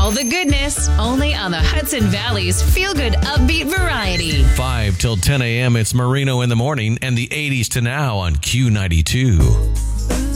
All the goodness, only on the Hudson Valley's feel-good upbeat variety. 5 till 10 a.m. It's Marino in the morning and the 80s to now on Q92.